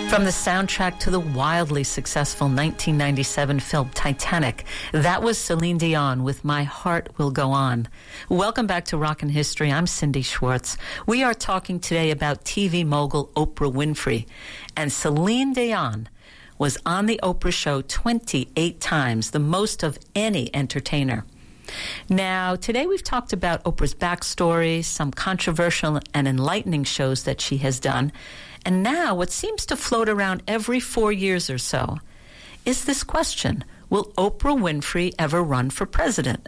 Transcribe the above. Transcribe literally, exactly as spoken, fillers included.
From the soundtrack to the wildly successful nineteen ninety-seven film Titanic, that was Celine Dion with My Heart Will Go On. Welcome back to Rockin' History. I'm Cindy Schwartz. We are talking today about T V mogul Oprah Winfrey. And Celine Dion was on the Oprah show twenty-eight times, the most of any entertainer. Now, today we've talked about Oprah's backstory, some controversial and enlightening shows that she has done, and now what seems to float around every four years or so is this question: will Oprah Winfrey ever run for president?